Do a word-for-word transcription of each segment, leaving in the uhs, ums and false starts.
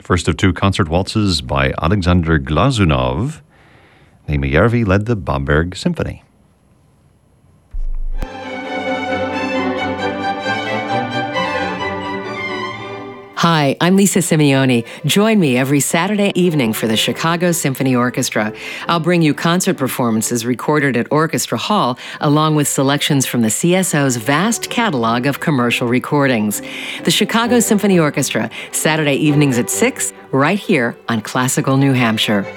First of two concert waltzes by Alexander Glazunov. Naima Järvi led the Bamberg Symphony. Hi, I'm Lisa Simeoni. Join me every Saturday evening for the Chicago Symphony Orchestra. I'll bring you concert performances recorded at Orchestra Hall, along with selections from the C S O's vast catalog of commercial recordings. The Chicago Symphony Orchestra, Saturday evenings at six, right here on Classical New Hampshire.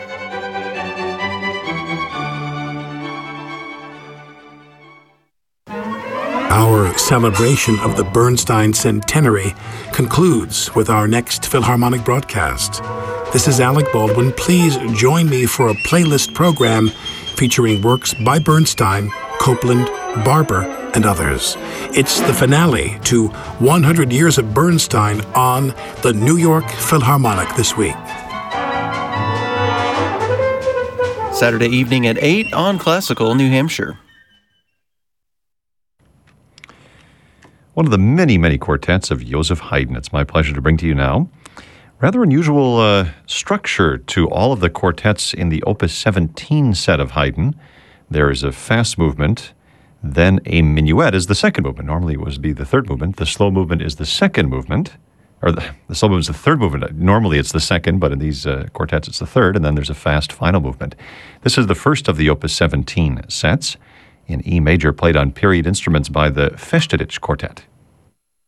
Our celebration of the Bernstein Centenary concludes with our next Philharmonic broadcast. This is Alec Baldwin. Please join me for a playlist program featuring works by Bernstein, Copland, Barber, and others. It's the finale to one hundred years of Bernstein on the New York Philharmonic this week. Saturday evening at eight on Classical New Hampshire. One of the many, many quartets of Joseph Haydn. It's my pleasure to bring to you now. Rather unusual uh, structure to all of the quartets in the Opus seventeen set of Haydn. There is a fast movement, then a minuet is the second movement. Normally it would be the third movement. The slow movement is the second movement, or the, the slow movement is the third movement. Normally it's the second, but in these uh, quartets it's the third, and then there's a fast final movement. This is the first of the Opus seventeen sets in E major, played on period instruments by the Festedich Quartet.